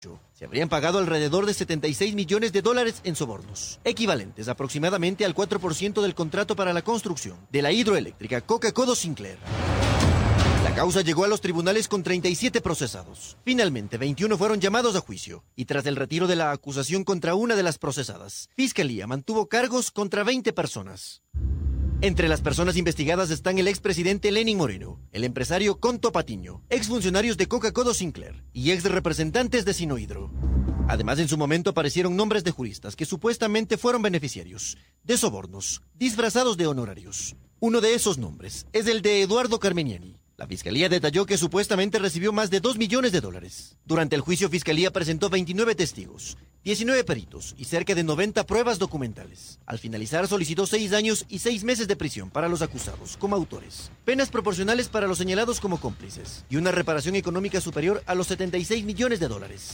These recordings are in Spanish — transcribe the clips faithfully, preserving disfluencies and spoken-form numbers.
Se habrían pagado alrededor de setenta y seis millones de dólares en sobornos, equivalentes aproximadamente al cuatro por ciento del contrato para la construcción de la hidroeléctrica Coca-Codo Sinclair. La causa llegó a los tribunales con treinta y siete procesados. Finalmente, veintiuno fueron llamados a juicio, y tras el retiro de la acusación contra una de las procesadas, Fiscalía mantuvo cargos contra veinte personas. Entre las personas investigadas están el expresidente Lenín Moreno, el empresario Conto Patiño, exfuncionarios de Coca-Codo Sinclair y exrepresentantes de Sinohydro. Además, en su momento aparecieron nombres de juristas que supuestamente fueron beneficiarios de sobornos, disfrazados de honorarios. Uno de esos nombres es el de Eduardo Carminiani. La Fiscalía detalló que supuestamente recibió más de dos millones de dólares. Durante el juicio, Fiscalía presentó veintinueve testigos, diecinueve peritos y cerca de noventa pruebas documentales. Al finalizar, solicitó seis años y seis meses de prisión para los acusados como autores, penas proporcionales para los señalados como cómplices y una reparación económica superior a los setenta y seis millones de dólares.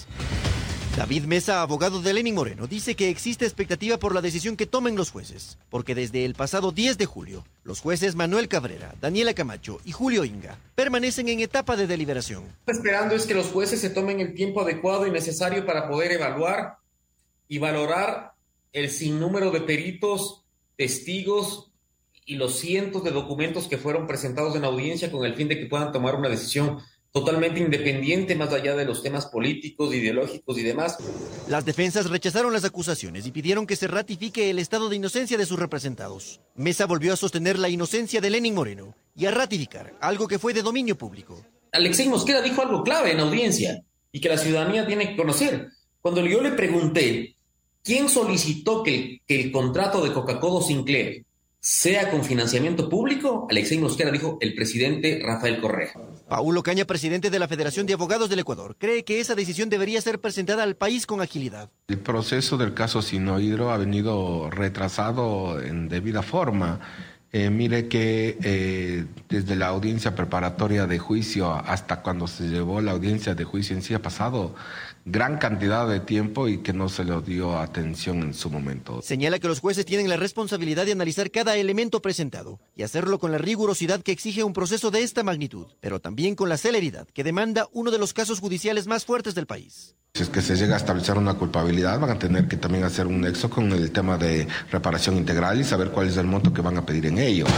David Mesa, abogado de Lenín Moreno, dice que existe expectativa por la decisión que tomen los jueces, porque desde el pasado diez de julio, los jueces Manuel Cabrera, Daniela Camacho y Julio Inga permanecen en etapa de deliberación. Lo que esperando es que los jueces se tomen el tiempo adecuado y necesario para poder evaluar y valorar el sinnúmero de peritos, testigos y los cientos de documentos que fueron presentados en audiencia con el fin de que puedan tomar una decisión totalmente independiente, más allá de los temas políticos, ideológicos y demás. Las defensas rechazaron las acusaciones y pidieron que se ratifique el estado de inocencia de sus representados. Mesa volvió a sostener la inocencia de Lenín Moreno y a ratificar algo que fue de dominio público. Alexei Mosquera dijo algo clave en audiencia y que la ciudadanía tiene que conocer. Cuando yo le pregunté quién solicitó que, que el contrato de Coca-Codo Sinclair sea con financiamiento público, Alexei Mosquera dijo el presidente Rafael Correa. Paulo Caña, presidente de la Federación de Abogados del Ecuador, cree que esa decisión debería ser presentada al país con agilidad. El proceso del caso Sinohydro ha venido retrasado en debida forma. Eh, mire que eh, desde la audiencia preparatoria de juicio hasta cuando se llevó la audiencia de juicio en sí ha pasado gran cantidad de tiempo y que no se le dio atención en su momento. Señala que los jueces tienen la responsabilidad de analizar cada elemento presentado y hacerlo con la rigurosidad que exige un proceso de esta magnitud, pero también con la celeridad que demanda uno de los casos judiciales más fuertes del país. Si es que se llega a establecer una culpabilidad, van a tener que también hacer un nexo con el tema de reparación integral y saber cuál es el monto que van a pedir en ello.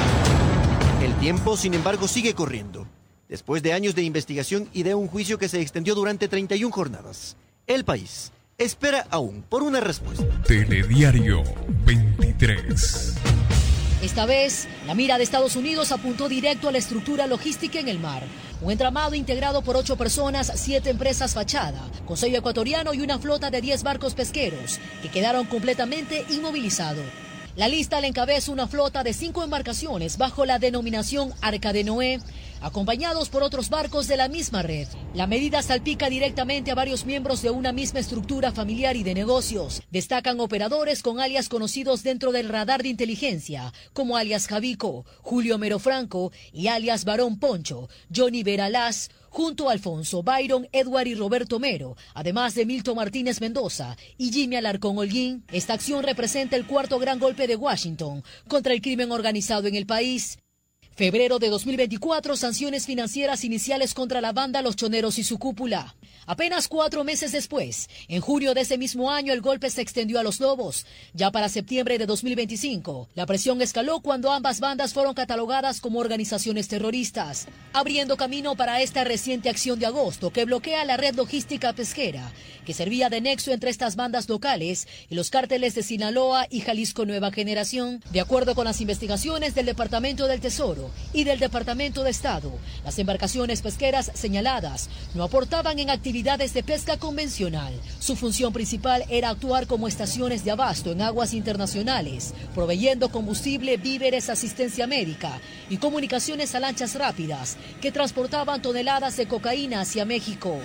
El tiempo, sin embargo, sigue corriendo. Después de años de investigación y de un juicio que se extendió durante treinta y una jornadas, el país espera aún por una respuesta. Telediario veintitrés. Esta vez, la mira de Estados Unidos apuntó directo a la estructura logística en el mar. Un entramado integrado por ocho personas, siete empresas fachada, con sello ecuatoriano y una flota de diez barcos pesqueros que quedaron completamente inmovilizados. La lista le encabeza una flota de cinco embarcaciones bajo la denominación Arca de Noé, acompañados por otros barcos de la misma red. La medida salpica directamente a varios miembros de una misma estructura familiar y de negocios. Destacan operadores con alias conocidos dentro del radar de inteligencia, como alias Javico, Julio Mero Franco y alias Barón Poncho, Johnny Veralaz, junto a Alfonso, Byron, Edward y Roberto Mero, además de Milton Martínez Mendoza y Jimmy Alarcón Holguín. Esta acción representa el cuarto gran golpe de Washington contra el crimen organizado en el país. Febrero de dos mil veinticuatro, sanciones financieras iniciales contra la banda Los Choneros y su cúpula. Apenas cuatro meses después, en junio de ese mismo año, el golpe se extendió a Los Lobos. Ya para septiembre de dos mil veinticinco, la presión escaló cuando ambas bandas fueron catalogadas como organizaciones terroristas, abriendo camino para esta reciente acción de agosto que bloquea la red logística pesquera, que servía de nexo entre estas bandas locales y los cárteles de Sinaloa y Jalisco Nueva Generación. De acuerdo con las investigaciones del Departamento del Tesoro y del Departamento de Estado, las embarcaciones pesqueras señaladas no aportaban en actividades de pesca convencional. Su función principal era actuar como estaciones de abasto en aguas internacionales, proveyendo combustible, víveres, asistencia médica y comunicaciones a lanchas rápidas que transportaban toneladas de cocaína hacia México.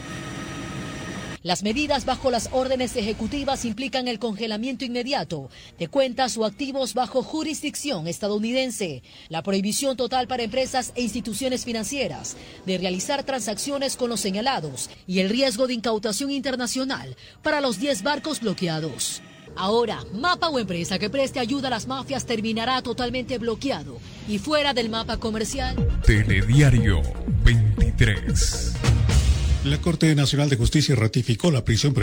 Las medidas bajo las órdenes ejecutivas implican el congelamiento inmediato de cuentas o activos bajo jurisdicción estadounidense, la prohibición total para empresas e instituciones financieras de realizar transacciones con los señalados y el riesgo de incautación internacional para los diez barcos bloqueados. Ahora, mapa o empresa que preste ayuda a las mafias terminará totalmente bloqueado y fuera del mapa comercial. Telediario veintitrés. La Corte Nacional de Justicia ratificó la prisión